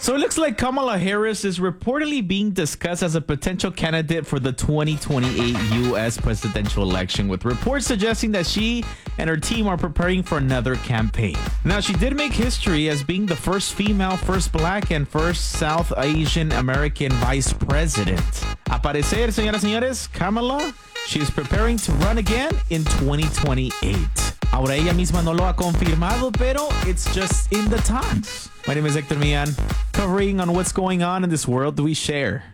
So it looks like Kamala Harris is reportedly being discussed as a potential candidate for the 2028 U.S. presidential election, with reports suggesting that she and her team are preparing for another campaign. Now, she did make history as being the first female, first black, and first South Asian American vice president. A parecer, señoras y señores, Kamala, she is preparing to run again in 2028. Ahora ella misma no lo ha confirmado, pero it's just in the talks. My name is Hector Millan, covering on what's going on in this world we share.